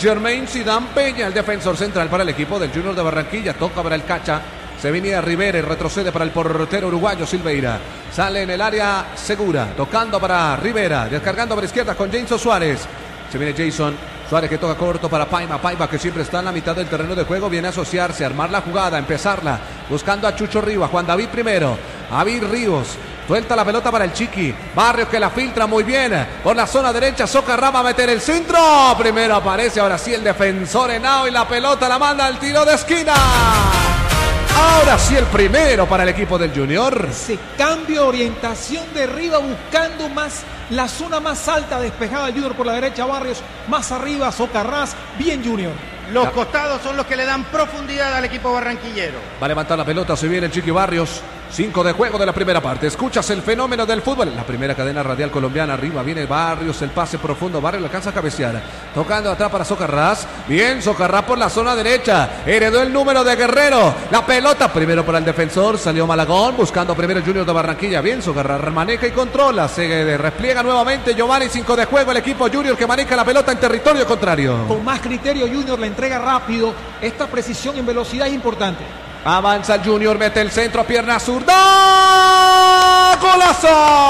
Jermaine Zidane Peña, el defensor central para el equipo del Junior de Barranquilla. Toca para el Cacha. Se venía Rivera y retrocede para el portero uruguayo Silveira. Sale en el área segura. Tocando para Rivera. Descargando para izquierda con Jason Suárez. Se viene Jason Suárez que toca corto para Paiva. Paiva que siempre está en la mitad del terreno de juego. Viene a asociarse, a armar la jugada, a empezarla. Buscando a Chucho Rivas. Juan David primero. David Ríos. Suelta la pelota para el Chiqui. Barrios que la filtra muy bien. Por la zona derecha. Socarrá va a meter el centro. Primero aparece ahora sí el defensor Henao. Y la pelota la manda al tiro de esquina. Ahora sí el primero para el equipo del Junior. Se cambia de orientación de arriba buscando más la zona más alta despejada del Junior por la derecha. Barrios más arriba, Socarrás, bien Junior. Los costados son los que le dan profundidad al equipo barranquillero. Va a levantar la pelota, se viene el Chiqui Barrios. 5 de juego de la primera parte. Escuchas el fenómeno del fútbol. La primera cadena radial colombiana. Arriba viene Barrios, el pase profundo. Barrios le alcanza a cabecear. Tocando atrás para Socarrás. Bien, Socarrás por la zona derecha. Heredó el número de Guerrero. La pelota primero para el defensor. Salió Malagón. Buscando primero el Junior de Barranquilla. Bien, Socarrás maneja y controla. Se repliega nuevamente Giovanni. 5 de juego el equipo Junior que maneja la pelota en territorio contrario. Con más criterio Junior la entrega rápido. Esta precisión en velocidad es importante. Avanza el Junior, mete el centro, pierna zurda. ¡Golazo!